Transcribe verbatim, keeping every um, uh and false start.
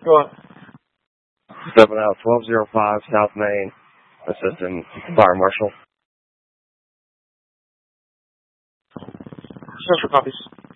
Go on. Stepping out twelve oh five South Main, assistant fire marshal. Special copies.